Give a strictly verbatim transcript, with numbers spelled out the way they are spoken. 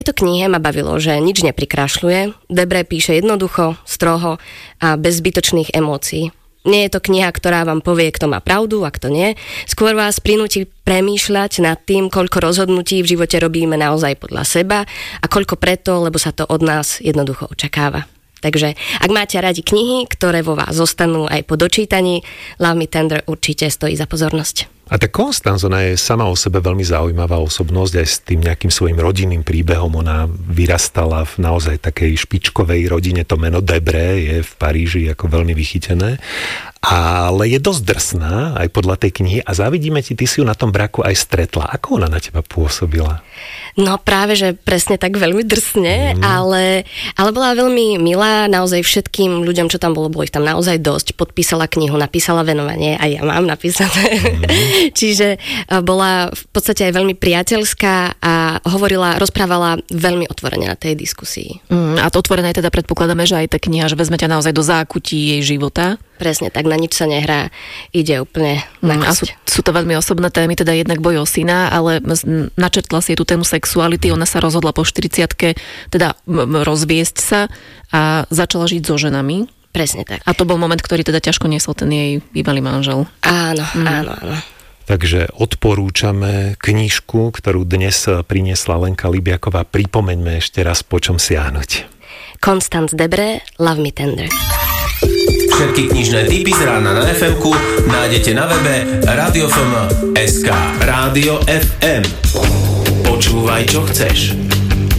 V tejto knihe ma bavilo, že nič neprikrašľuje, Debré píše jednoducho, stroho a bez zbytočných emócií. Nie je to kniha, ktorá vám povie, kto má pravdu a kto nie. Skôr vás prinúti premýšľať nad tým, koľko rozhodnutí v živote robíme naozaj podľa seba a koľko preto, lebo sa to od nás jednoducho očakáva. Takže ak máte radi knihy, ktoré vo vás zostanú aj po dočítaní, Love Me Tender určite stojí za pozornosť. A tá Constance, ona je sama o sebe veľmi zaujímavá osobnosť, aj s tým nejakým svojim rodinným príbehom. Ona vyrastala v naozaj takej špičkovej rodine, to meno Debré je v Paríži ako veľmi vychytené, ale je dosť drsná aj podľa tej knihy a závidíme ti, ty si ju na tom braku aj stretla. Ako ona na teba pôsobila? No práve, že presne tak veľmi drsne, mm. ale, ale bola veľmi milá naozaj všetkým ľuďom, čo tam bolo, bolo ich tam naozaj dosť. Podpísala knihu, napísala venovanie, aj ja mám napísané. Mm. Čiže bola v podstate aj veľmi priateľská a hovorila, rozprávala veľmi otvorene na tej diskusii. Mm, a to otvorené teda predpokladáme, že aj tá kniha, že vezme ťa naozaj do zákutí jej života. Presne tak, na nič sa nehrá, ide úplne na mm, A sú, sú to veľmi osobné témy, teda jednak boj o syna, ale načrtla si tú tému sexuality, ona sa rozhodla po štyridsiatke teda rozviesť sa a začala žiť so ženami. Presne tak. A to bol moment, ktorý teda ťažko niesol ten jej bývalý manžel. Áno, mm. áno, áno. Takže odporúčame knižku, ktorú dnes priniesla Lenka Libiaková. Pripomeňme ešte raz, po čom siahnuť. Constance Debré, Love Me Tender. Všetky knižné tipy z rána na ef emku nájdete na webe radio ef em bodka es ká. Rádio ef em. Počúvaj, čo chceš.